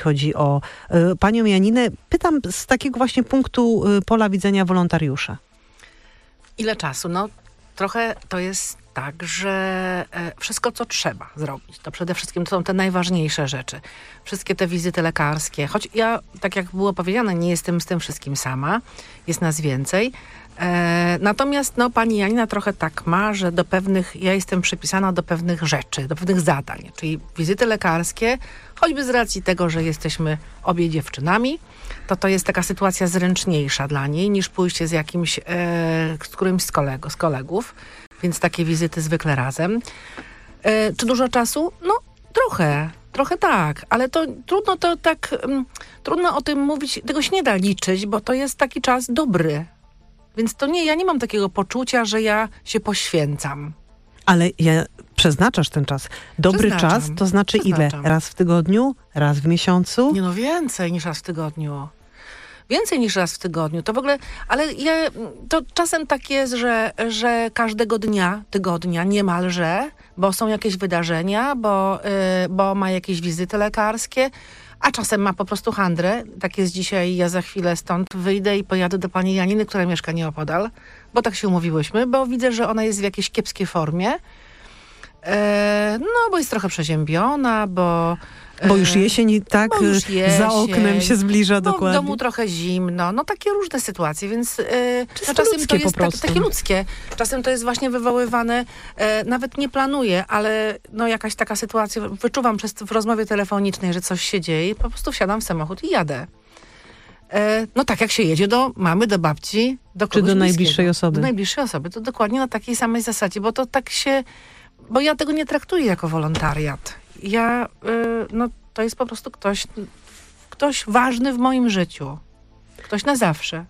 chodzi o panią Janinę. Pytam z takiego właśnie punktu pola widzenia wolontariusza. Ile czasu? No trochę to jest tak, że wszystko, co trzeba zrobić, to przede wszystkim to są te najważniejsze rzeczy. Wszystkie te wizyty lekarskie. Choć ja, tak jak było powiedziane, nie jestem z tym wszystkim sama. Jest nas więcej. Natomiast pani Janina trochę tak ma, że ja jestem przypisana do pewnych rzeczy, do pewnych zadań. Czyli wizyty lekarskie, choćby z racji tego, że jesteśmy obie dziewczynami, to jest taka sytuacja zręczniejsza dla niej niż pójście z którymś z kolegów. Więc takie wizyty zwykle razem. Czy dużo czasu? No trochę tak, ale to trudno o tym mówić, tego się nie da liczyć, bo to jest taki czas dobry. Więc ja nie mam takiego poczucia, że ja się poświęcam. Ale przeznaczasz ten czas. Dobry czas to znaczy ile? Raz w tygodniu? Raz w miesiącu? Nie, więcej niż raz w tygodniu. Więcej niż raz w tygodniu. To w ogóle, ale to czasem tak jest, że każdego tygodnia niemalże, bo są jakieś wydarzenia, bo ma jakieś wizyty lekarskie, a czasem ma po prostu handrę. Tak jest dzisiaj, ja za chwilę stąd wyjdę i pojadę do pani Janiny, która mieszka nieopodal, bo tak się umówiłyśmy, bo widzę, że ona jest w jakiejś kiepskiej formie. Bo jest trochę przeziębiona, bo już jesień, tak? Za oknem się zbliża dokładnie. W domu trochę zimno. Takie różne sytuacje, więc czasem to jest takie ludzkie. Czasem to jest właśnie wywoływane, nawet nie planuję, ale jakaś taka sytuacja, wyczuwam w rozmowie telefonicznej, że coś się dzieje i po prostu wsiadam w samochód i jadę. Tak jak się jedzie do mamy, do babci, do kogoś Czy do najbliższej osoby. Do najbliższej osoby. To dokładnie na takiej samej zasadzie, bo ja tego nie traktuję jako wolontariat. To jest po prostu ktoś ważny w moim życiu. Ktoś na zawsze.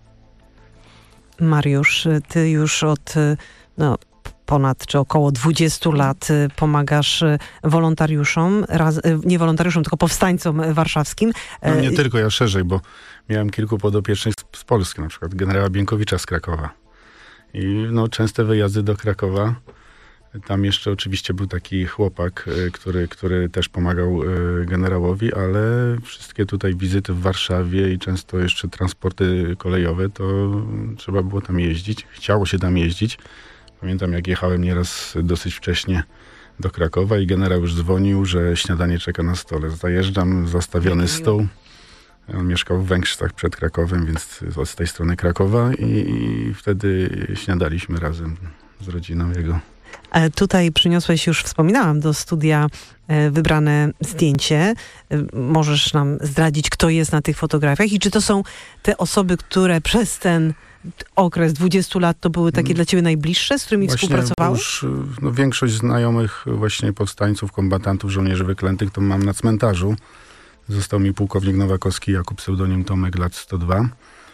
Mariusz, ty już od ponad czy około 20 lat pomagasz wolontariuszom, nie wolontariuszom, tylko powstańcom warszawskim. Nie tylko, ja szerzej, bo miałem kilku podopiecznych z Polski, na przykład generała Bieńkowicza z Krakowa. I częste wyjazdy do Krakowa. Tam jeszcze oczywiście był taki chłopak, który też pomagał generałowi, ale wszystkie tutaj wizyty w Warszawie i często jeszcze transporty kolejowe, to trzeba było tam jeździć. Chciało się tam jeździć. Pamiętam, jak jechałem nieraz dosyć wcześnie do Krakowa i generał już dzwonił, że śniadanie czeka na stole. Zajeżdżam, zastawiony stół. On mieszkał w Węgrzech przed Krakowem, więc z tej strony Krakowa i wtedy śniadaliśmy razem z rodziną jego. Tutaj przyniosłeś, już wspominałam, do studia wybrane zdjęcie. Możesz nam zdradzić, kto jest na tych fotografiach i czy to są te osoby, które przez ten okres 20 lat to były takie dla ciebie najbliższe, z którymi współpracowałeś? Już większość znajomych właśnie powstańców, kombatantów, żołnierzy wyklętych to mam na cmentarzu. Został mi pułkownik Nowakowski, jako pseudonim Tomek, lat 102.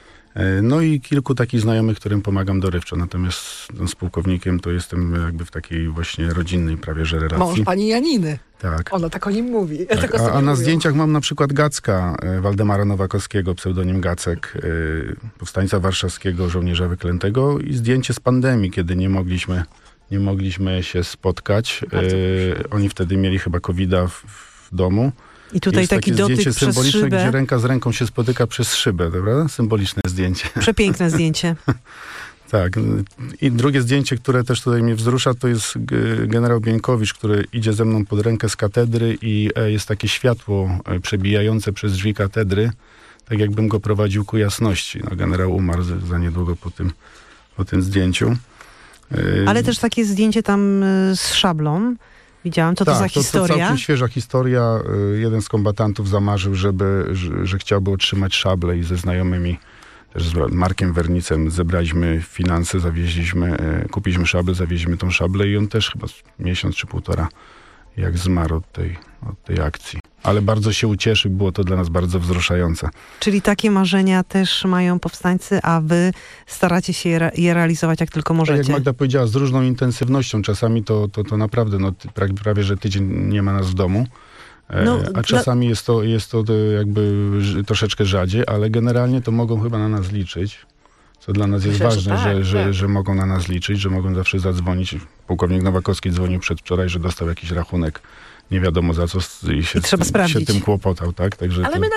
I kilku takich znajomych, którym pomagam dorywczo. Natomiast z pułkownikiem to jestem jakby w takiej właśnie rodzinnej prawie że relacji. Mąż pani Janiny. Tak. Ona tak o nim mówi. Tak. A na zdjęciach mam na przykład Gacka, Waldemara Nowakowskiego, pseudonim Gacek, powstańca warszawskiego, żołnierza wyklętego i zdjęcie z pandemii, kiedy nie mogliśmy się spotkać. Oni wtedy mieli chyba COVID-a w domu. I tutaj taki dotyk zdjęcie przez symboliczne, szybę. gdzie ręka z ręką się spotyka przez szybę, prawda? Symboliczne zdjęcie. Przepiękne zdjęcie. Tak. I drugie zdjęcie, które też tutaj mnie wzrusza, to jest generał Bieńkowicz, który idzie ze mną pod rękę z katedry i jest takie światło przebijające przez drzwi katedry, tak jakbym go prowadził ku jasności. Generał umarł za niedługo po tym zdjęciu. Ale też takie zdjęcie tam z szablą. Widziałam, to za historia? To całkiem świeża historia. Jeden z kombatantów zamarzył, że chciałby otrzymać szablę i ze znajomymi, też z Markiem Wernicem, zebraliśmy finanse, kupiliśmy szablę, zawieźliśmy tą szablę i on też chyba miesiąc czy półtora jak zmarł od tej akcji. Ale bardzo się ucieszył, było to dla nas bardzo wzruszające. Czyli takie marzenia też mają powstańcy, a wy staracie się je realizować jak tylko możecie. Tak jak Magda powiedziała, z różną intensywnością. Czasami to naprawdę prawie że tydzień nie ma nas w domu. A czasami jest to jakby troszeczkę rzadziej, ale generalnie to mogą chyba na nas liczyć. Co dla nas jest ważne, że mogą na nas liczyć, że mogą zawsze zadzwonić. Pułkownik Nowakowski dzwonił przedwczoraj, że dostał jakiś rachunek nie wiadomo za co I trzeba sprawdzić. się tym kłopotał, tak? Także Ale to... my